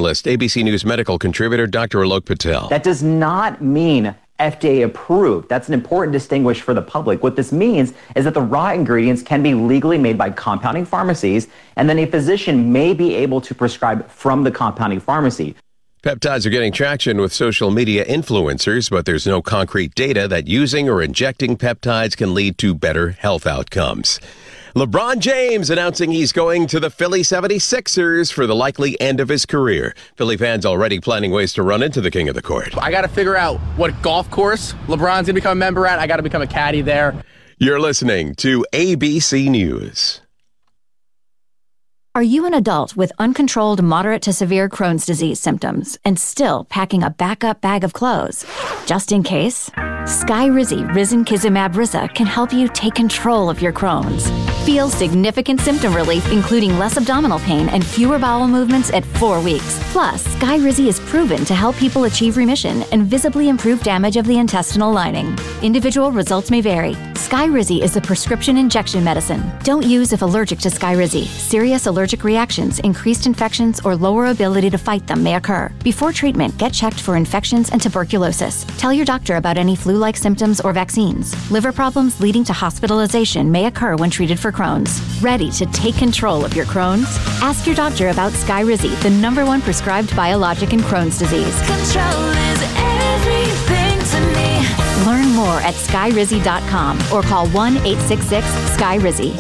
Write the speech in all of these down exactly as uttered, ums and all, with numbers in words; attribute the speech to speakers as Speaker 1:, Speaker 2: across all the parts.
Speaker 1: list. A B C News medical contributor Doctor Alok Patel.
Speaker 2: That does not mean F D A approved. That's an important distinguish for the public. What this means is that the raw ingredients can be legally made by compounding pharmacies, and then a physician may be able to prescribe from the compounding pharmacy.
Speaker 1: Peptides are getting traction with social media influencers, but there's no concrete data that using or injecting peptides can lead to better health outcomes. LeBron James announcing he's going to the Philly seventy-sixers for the likely end of his career. Philly fans already planning ways to run into the king of the court.
Speaker 3: I got to figure out what golf course LeBron's going to become a member at. I got to become a caddy there.
Speaker 1: You're listening to A B C News.
Speaker 4: Are you an adult with uncontrolled moderate to severe Crohn's disease symptoms and still packing a backup bag of clothes? Just in case, Skyrizi Risankizumab Riza can help you take control of your Crohn's. Feel significant symptom relief, including less abdominal pain and fewer bowel movements at four weeks. Plus, Skyrizi is proven to help people achieve remission and visibly improve damage of the intestinal lining. Individual results may vary. Skyrizi is a prescription injection medicine. Don't use if allergic to Skyrizi. Serious allergic reactions, increased infections, or lower ability to fight them may occur. Before treatment, get checked for infections and tuberculosis. Tell your doctor about any flu-like symptoms or vaccines. Liver problems leading to hospitalization may occur when treated for Crohn's. Ready to take control of your Crohn's? Ask your doctor about Skyrizi, the number one prescribed biologic in Crohn's disease.
Speaker 5: Control is everything to me.
Speaker 4: Learn more at skyrizi dot com or call one eight six six Skyrizi.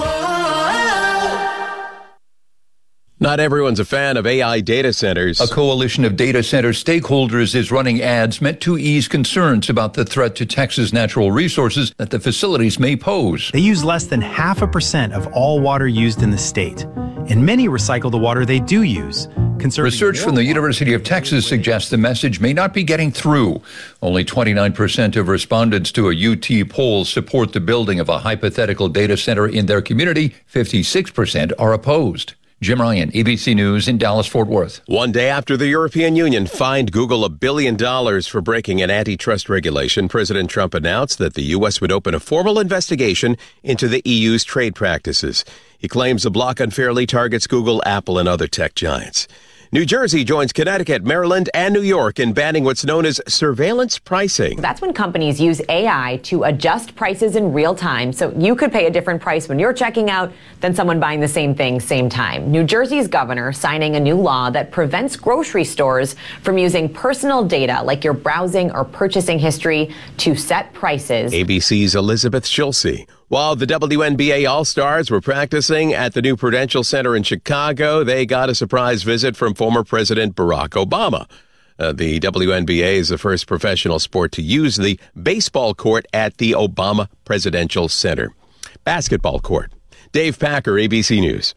Speaker 1: Not everyone's a fan of A I data centers.
Speaker 6: A coalition of data center stakeholders is running ads meant to ease concerns about the threat to Texas natural resources that the facilities may pose.
Speaker 7: They use less than half a percent of all water used in the state, and many recycle the water they do use.
Speaker 6: Research from the University of Texas suggests the message may not be getting through. Only twenty-nine percent of respondents to a U T poll support the building of a hypothetical data center in their community. fifty-six percent are opposed. Jim Ryan, A B C News in Dallas-Fort Worth.
Speaker 1: One day after the European Union fined Google a billion dollars for breaking an antitrust regulation, President Trump announced that the U S would open a formal investigation into the E U's trade practices. He claims the bloc unfairly targets Google, Apple, and other tech giants. New Jersey joins Connecticut, Maryland, and New York in banning what's known as surveillance pricing.
Speaker 8: That's when companies use A I to adjust prices in real time, so you could pay a different price when you're checking out than someone buying the same thing same time. New Jersey's governor signing a new law that prevents grocery stores from using personal data like your browsing or purchasing history to set prices.
Speaker 1: A B C's Elizabeth Schulze. While the W N B A All-Stars were practicing at the new Prudential Center in Chicago, they got a surprise visit from former President Barack Obama. Uh, the W N B A is the first professional sport to use the baseball court at the Obama Presidential Center. Basketball court. Dave Packer, A B C News.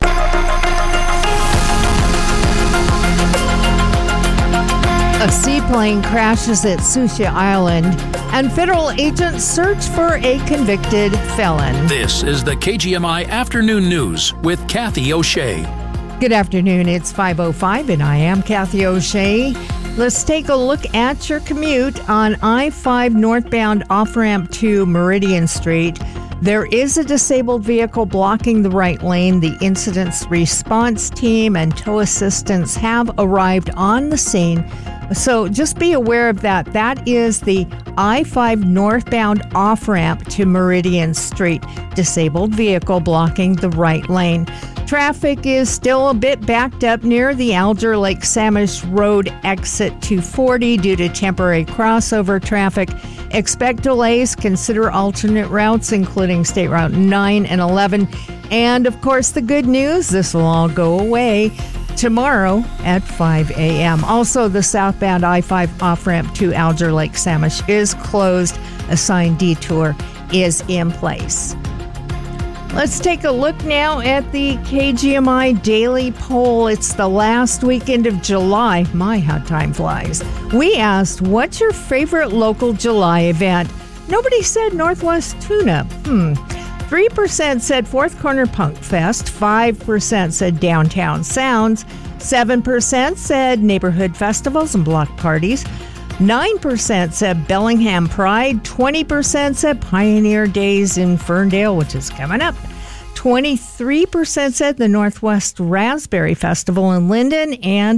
Speaker 9: A seaplane crashes at Sucia Island, and federal agents search for a convicted felon.
Speaker 10: This is the K G M I Afternoon News with Kathy O'Shea.
Speaker 9: Good afternoon. It's five oh five, and I am Kathy O'Shea. Let's take a look at your commute on I five northbound off-ramp to Meridian Street. There is a disabled vehicle blocking the right lane. The incident response team and tow assistants have arrived on the scene. So just be aware of that. That is the I five northbound off-ramp to Meridian Street. Disabled vehicle blocking the right lane. Traffic is still a bit backed up near the Alger Lake Samish Road exit two forty due to temporary crossover traffic. Expect delays. Consider alternate routes, including State Route nine and eleven. And, of course, the good news, this will all go away tomorrow at five a.m. Also, the southbound I five off-ramp to Alger Lake Samish is closed. A signed detour is in place. Let's take a look now at the K G M I Daily Poll. It's the last weekend of July. My, how time flies. We asked, what's your favorite local July event? Nobody said Northwest Tuna. Hmm. three percent said Fourth Corner Punk Fest. five percent said Downtown Sounds. seven percent said neighborhood festivals and block parties. nine percent said Bellingham Pride. twenty percent said Pioneer Days in Ferndale, which is coming up. twenty-three percent said the Northwest Raspberry Festival in Linden. And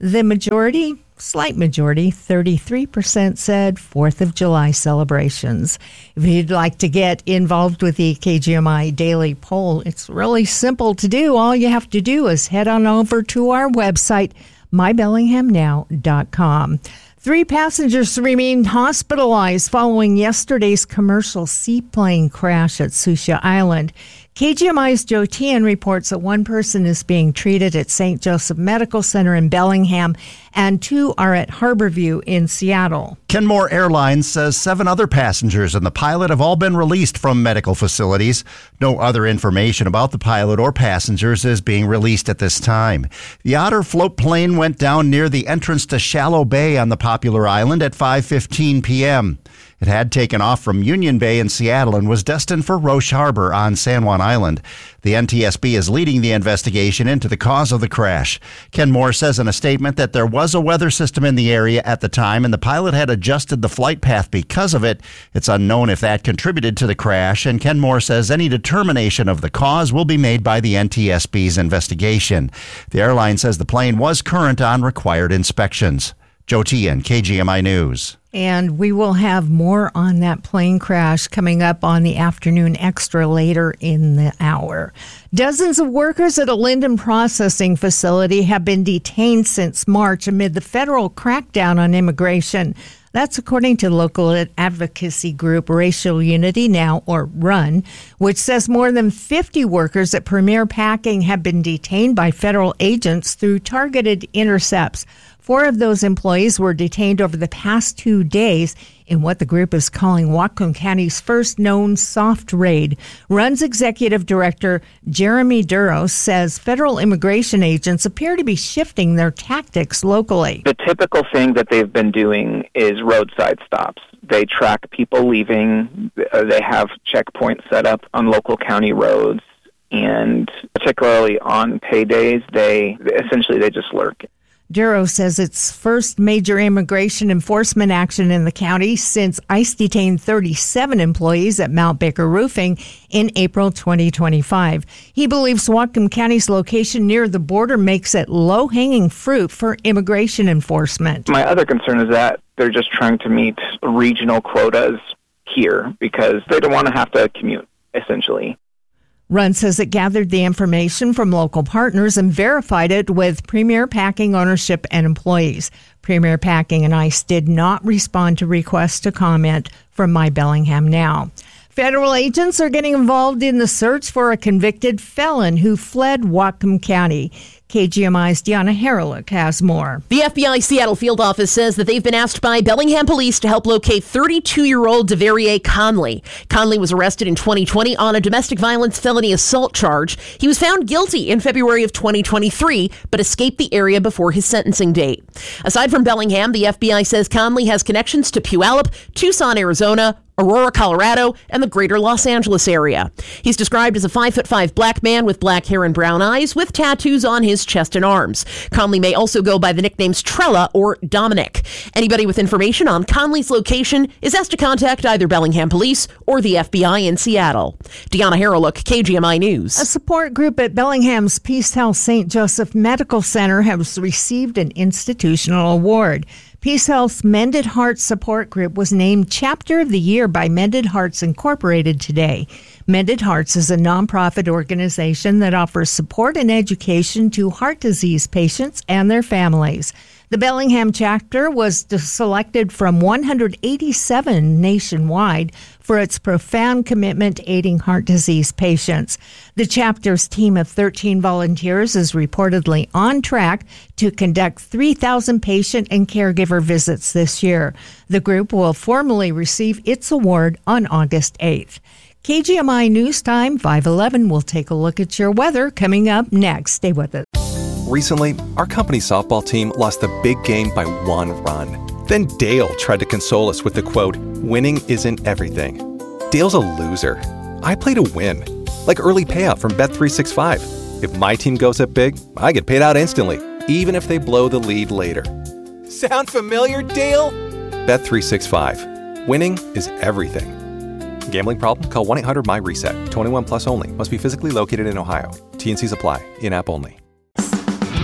Speaker 9: The majority, slight majority, thirty-three percent said fourth of July celebrations. If you'd like to get involved with the K G M I Daily Poll, it's really simple to do. All you have to do is head on over to our website, my bellingham now dot com. Three passengers remain hospitalized following yesterday's commercial seaplane crash at Susha Island. K G M I's Joe Tian reports that one person is being treated at Saint Joseph Medical Center in Bellingham and two are at Harborview in Seattle.
Speaker 11: Kenmore Airlines says seven other passengers and the pilot have all been released from medical facilities. No other information about the pilot or passengers is being released at this time. The Otter float plane went down near the entrance to Shallow Bay on the popular island at five fifteen p.m. It had taken off from Union Bay in Seattle and was destined for Roche Harbor on San Juan Island. The N T S B is leading the investigation into the cause of the crash. Kenmore says in a statement that there was a weather system in the area at the time and the pilot had adjusted the flight path because of it. It's unknown if that contributed to the crash, and Kenmore says any determination of the cause will be made by the N T S B's investigation. The airline says the plane was current on required inspections. Joe Tian, K G M I News.
Speaker 9: And we will have more on that plane crash coming up on the afternoon extra later in the hour. Dozens of workers at a Linden processing facility have been detained since March amid the federal crackdown on immigration. That's according to local advocacy group Racial Unity Now, or RUN, which says more than fifty workers at Premier Packing have been detained by federal agents through targeted intercepts. Four of those employees were detained over the past two days in what the group is calling Whatcom County's first known soft raid. RUN's executive director, Jeremy Duros, says federal immigration agents appear to be shifting their tactics locally.
Speaker 12: The typical thing that they've been doing is roadside stops. They track people leaving. They have checkpoints set up on local county roads. And particularly on paydays, they essentially they just lurk.
Speaker 9: Duro says it's first major immigration enforcement action in the county since ICE detained thirty-seven employees at Mount Baker Roofing in April twenty twenty-five. He believes Whatcom County's location near the border makes it low-hanging fruit for immigration enforcement.
Speaker 12: My other concern is that they're just trying to meet regional quotas here because they don't want to have to commute, essentially.
Speaker 9: RUN says it gathered the information from local partners and verified it with Premier Packing ownership and employees. Premier Packing and ICE did not respond to requests to comment from My Bellingham Now. Federal agents are getting involved in the search for a convicted felon who fled Whatcom County. K G M I's Deanna Haralick has more.
Speaker 13: The F B I Seattle field office says that they've been asked by Bellingham police to help locate thirty-two-year-old DeVarrier Conley. Conley was arrested in twenty twenty on a domestic violence felony assault charge. He was found guilty in February of twenty twenty-three, but escaped the area before his sentencing date. Aside from Bellingham, the F B I says Conley has connections to Puyallup, Tucson, Arizona, Aurora, Colorado, and the greater Los Angeles area. He's described as a five foot five black man with black hair and brown eyes with tattoos on his chest and arms. Conley may also go by the nicknames Trella or Dominic. Anybody with information on Conley's location is asked to contact either Bellingham Police or the F B I in Seattle. Deanna Haralick, K G M I News.
Speaker 9: A support group at Bellingham's Peace Health Saint Joseph Medical Center has received an institutional award. Peace Health's Mended Hearts Support Group was named Chapter of the Year by Mended Hearts Incorporated today. Mended Hearts is a nonprofit organization that offers support and education to heart disease patients and their families. The Bellingham chapter was selected from one hundred eighty-seven nationwide for its profound commitment to aiding heart disease patients. The chapter's team of thirteen volunteers is reportedly on track to conduct three thousand patient and caregiver visits this year. The group will formally receive its award on August eighth. K G M I News Time, five eleven. We'll take a look at your weather coming up next. Stay with us.
Speaker 14: Recently, our company's softball team lost a big game by one run. Then Dale tried to console us with the quote, "Winning isn't everything." Dale's a loser. I play to win, like early payout from Bet three sixty-five. If my team goes up big, I get paid out instantly, even if they blow the lead later. Sound familiar, Dale? Bet three sixty-five. Winning is everything. Gambling problem? Call one eight hundred M Y reset. twenty-one plus only. Must be physically located in Ohio. T and C's apply. In-app only.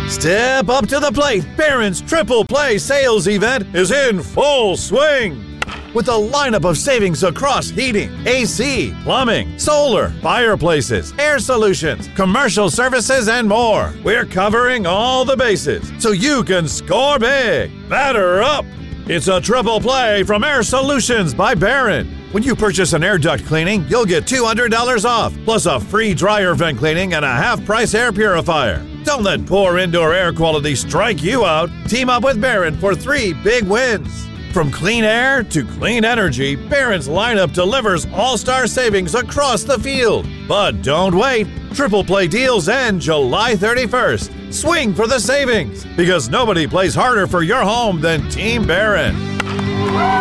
Speaker 15: Step up to the plate. Barron's Triple Play sales event is in full swing. With a lineup of savings across heating, A C, plumbing, solar, fireplaces, air solutions, commercial services, and more. We're covering all the bases so you can score big. Batter up. It's a triple play from Air Solutions by Barron. When you purchase an air duct cleaning, you'll get two hundred dollars off, plus a free dryer vent cleaning and a half-price air purifier. Don't let poor indoor air quality strike you out. Team up with Barron for three big wins. From clean air to clean energy, Barron's lineup delivers all-star savings across the field. But don't wait. Triple Play deals end July thirty-first. Swing for the savings, because nobody plays harder for your home than Team Barron.